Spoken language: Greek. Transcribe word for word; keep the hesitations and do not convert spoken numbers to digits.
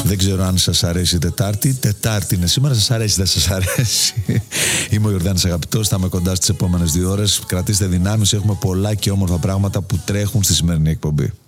Δεν ξέρω αν σας αρέσει η Τετάρτη. Τετάρτη είναι σήμερα, σας αρέσει, δεν σας αρέσει. Είμαι ο Ιορδάνης Αγαπητός, θα είμαι κοντά στις επόμενες δύο ώρες. Κρατήστε δυνάμεις, έχουμε πολλά και όμορφα πράγματα που τρέχουν στη σημερινή εκπομπή.